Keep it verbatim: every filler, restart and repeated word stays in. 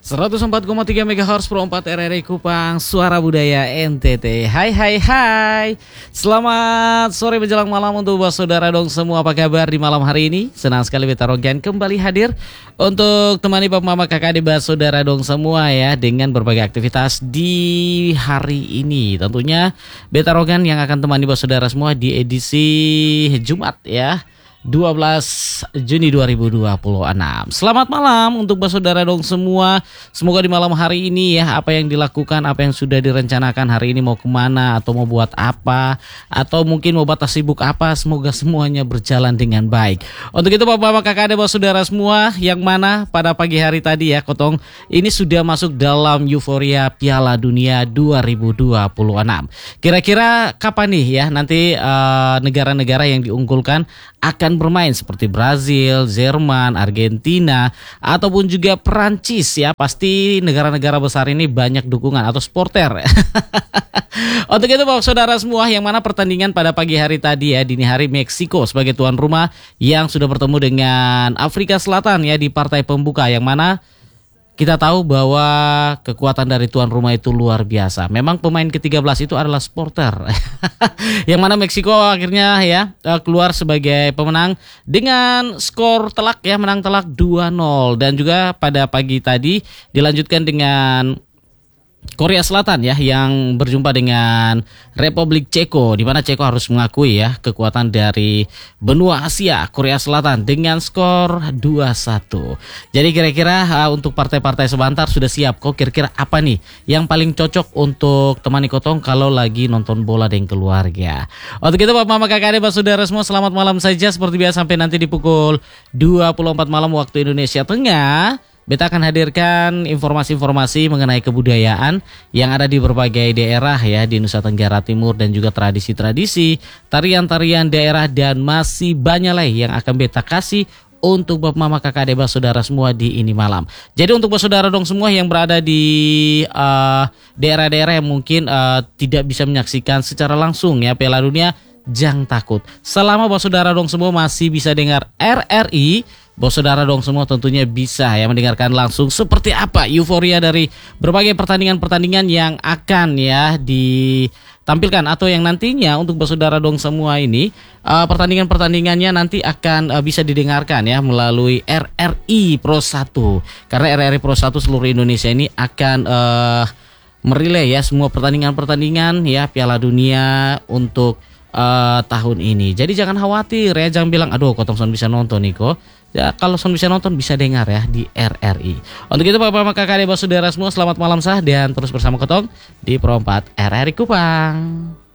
seratus empat koma tiga megahertz Pro empat R R I Kupang, Suara Budaya N T T. Hai hai hai. Selamat sore menjelang malam untuk buat saudara dong semua. Apa kabar di malam hari ini? Senang sekali Beta Rogan kembali hadir untuk temani Bapak Mama Kakak Adik saudara dong semua ya, dengan berbagai aktivitas di hari ini. Tentunya Beta Rogan yang akan temani buat saudara semua di edisi Jumat ya, dua belas Juni dua ribu dua puluh enam. Selamat malam untuk saudara dong semua. Semoga di malam hari ini ya, apa yang dilakukan, apa yang sudah direncanakan hari ini, mau kemana atau mau buat apa, atau mungkin mau batas sibuk apa, semoga semuanya berjalan dengan baik. Untuk itu Bapak-Bapak Kakak Adik saudara semua, yang mana pada pagi hari tadi ya, Kotong ini sudah masuk dalam euforia Piala Dunia dua ribu dua puluh enam. Kira-kira kapan nih ya nanti uh, negara-negara yang diunggulkan akan bermain, seperti Brazil, Jerman, Argentina, ataupun juga Perancis ya. Pasti negara-negara besar ini banyak dukungan atau supporter. Untuk itu Bapak saudara semua, yang mana pertandingan pada pagi hari tadi ya, dini hari Meksiko sebagai tuan rumah yang sudah bertemu dengan Afrika Selatan ya di partai pembuka, yang mana kita tahu bahwa kekuatan dari tuan rumah itu luar biasa. Memang pemain ke tiga belas itu adalah supporter. Yang mana Meksiko akhirnya ya keluar sebagai pemenang dengan skor telak ya, menang telak dua nol. Dan juga pada pagi tadi dilanjutkan dengan Korea Selatan ya, yang berjumpa dengan Republik Ceko, di mana Ceko harus mengakui ya kekuatan dari benua Asia, Korea Selatan dengan skor dua satu. Jadi kira-kira uh, untuk partai-partai sebentar sudah siap kok, kira-kira apa nih yang paling cocok untuk temani Kotong kalau lagi nonton bola dengan keluarga. Untuk itu Bapak Mama Kakak Adik saudara semua, selamat malam saja seperti biasa sampai nanti di pukul dua puluh empat malam waktu Indonesia Tengah. Beta akan hadirkan informasi-informasi mengenai kebudayaan yang ada di berbagai daerah ya di Nusa Tenggara Timur, dan juga tradisi-tradisi, tarian-tarian daerah, dan masih banyak lagi yang akan beta kasih untuk Bapak Mama Kakak Adik saudara semua di ini malam. Jadi untuk saudara dong semua yang berada di uh, daerah-daerah yang mungkin uh, tidak bisa menyaksikan secara langsung ya Piala Dunia, jangan takut. Selama Bapak saudara dong semua masih bisa dengar R R I, Bos saudara dong semua tentunya bisa ya mendengarkan langsung seperti apa euforia dari berbagai pertandingan-pertandingan yang akan ya ditampilkan, atau yang nantinya untuk bos saudara dong semua ini uh, pertandingan-pertandingannya nanti akan uh, bisa didengarkan ya melalui R R I Pro satu. Karena R R I Pro satu seluruh Indonesia ini akan uh, merilai ya semua pertandingan-pertandingan ya Piala Dunia untuk uh, tahun ini. Jadi jangan khawatir ya, jangan bilang aduh Kotong Son bisa nonton nih kok. Ya, kalau Son bisa nonton bisa dengar ya di R R I. Untuk itu Bapak-Bapak Kakak Adik saudara semua, selamat malam sah dan terus bersama Kotong di Pro empat R R I Kupang.